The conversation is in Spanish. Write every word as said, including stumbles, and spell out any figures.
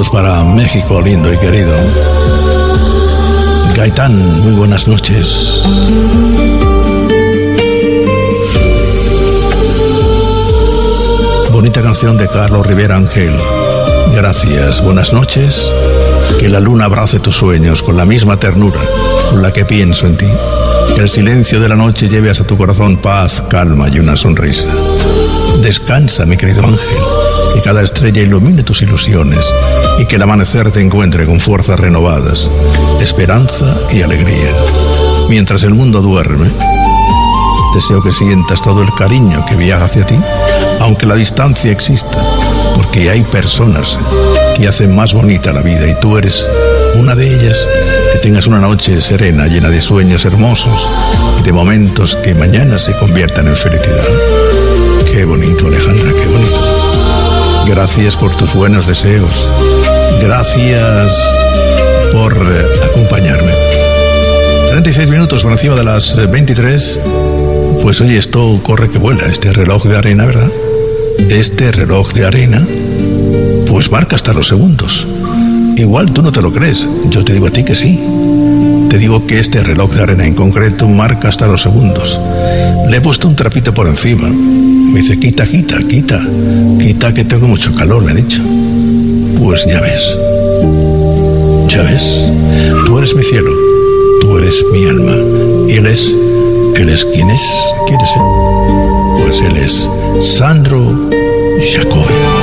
Saludos para México, lindo y querido. Gaitán, muy buenas noches. Bonita canción de Carlos Rivera Ángel. Gracias, buenas noches. Que la luna abrace tus sueños con la misma ternura con la que pienso en ti. Que el silencio de la noche lleve hasta tu corazón paz, calma y una sonrisa. Descansa, mi querido ángel. Que cada estrella ilumine tus ilusiones y que el amanecer te encuentre con fuerzas renovadas, esperanza y alegría. Mientras el mundo duerme, deseo que sientas todo el cariño que viaja hacia ti, aunque la distancia exista, porque hay personas que hacen más bonita la vida y tú eres una de ellas. Que tengas una noche serena, llena de sueños hermosos y de momentos que mañana se conviertan en felicidad. Qué bonito, Alejandra, qué bonito. Gracias por tus buenos deseos. Gracias por eh, acompañarme. treinta y seis minutos por encima de las veintitrés. Pues oye, esto corre que vuela, este reloj de arena, ¿verdad? Este reloj de arena, pues marca hasta los segundos. Igual tú no te lo crees, yo te digo a ti que sí. Te digo que este reloj de arena en concreto marca hasta los segundos. Le he puesto un trapito por encima. Me dice, quita, quita, quita, quita que tengo mucho calor, me ha dicho. Pues ya ves, ya ves, tú eres mi cielo, tú eres mi alma. Y él es, él es, ¿quién es? ¿Quién es él? Pues él es Sandro Jacobi.